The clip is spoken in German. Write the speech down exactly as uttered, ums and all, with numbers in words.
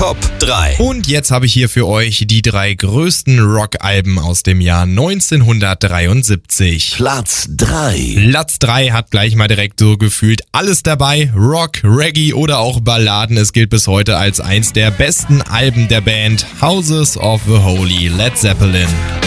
Top drei. Und jetzt habe ich hier für euch die drei größten Rock-Alben aus dem Jahr neunzehnhundertdreiundsiebzig. Platz drei. Platz drei hat gleich mal direkt so gefühlt alles dabei. Rock, Reggae oder auch Balladen. Es gilt bis heute als eins der besten Alben der Band Houses of the Holy, Led Zeppelin.